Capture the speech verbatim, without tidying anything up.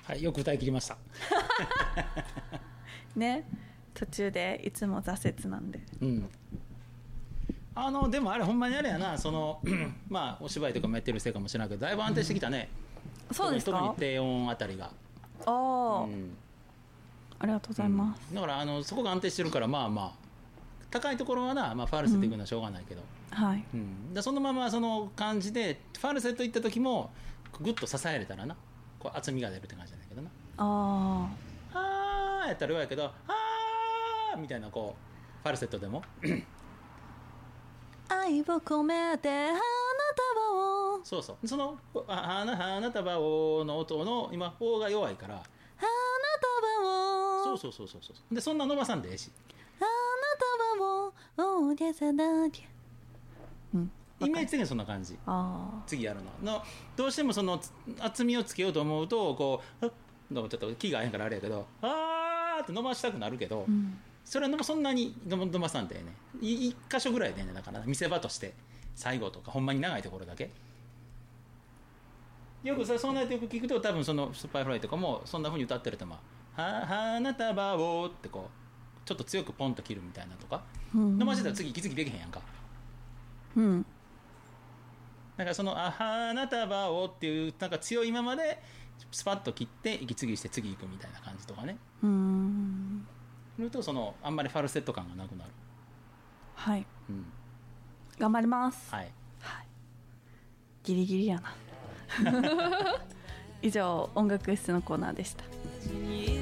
はい、よく歌い切りましたね、途中でいつも挫折なんで、 うん、あのでもあれほんまにあれやな、そのまあお芝居とかもやってるせいかもしれないけどだいぶ安定してきたね、 うん、そうですか。 特に低音あたりが、 ああ、 うん、 ありがとうございます、 うん、だからあのそこが安定してるからまあまあ高いところはな、まあ、ファルセットいくのはしょうがないけど、 うん、はい、 うん、でそのままその感じでファルセットいった時もグッと支えれたらな、こう厚みが出るって感じなんだけどな。 ああーやったら弱いけど、あーみたいなこうファルセットでも愛を込めて花束を、 そうそう、その花花束をの音の今おが弱いから花束を、 そうそうそうそうそうでそんな伸ばさんでええし、 花束を大げさだけ、うん、 イメージ的にそんな感じ。 あ次やるののどうしてもその厚みをつけようと思うとこうちょっと気が合えへんからあれやけど、あーって伸ばしたくなるけど、うん、それはそんなに伸ばさんでね、一箇所ぐらいでね、だから見せ場として最後とかほんまに長いところだけよくさ、そうなってよく聞くと多分そのスパイフライとかもそんな風に歌ってると、まあは花束をってこうちょっと強くポンと切るみたいなとか、うん、伸ばしてたら次息継ぎできへんやんか、うん、だからそのあ花束をっていうなんか強いままでスパッと切って息継ぎして次行くみたいな感じとかね、うーんするとそのあんまりファルセット感がなくなる。 はい、うん、頑張ります。 はい、 はい、ギリギリやな以上音楽室のコーナーでした。